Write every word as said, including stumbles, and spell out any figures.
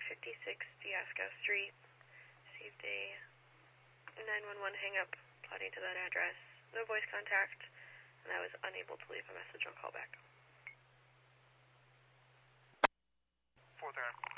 fifty-six Diasco Street. Received a nine one one hang-up plotting to that address. No voice contact, and I was unable to leave a message on callback. four there.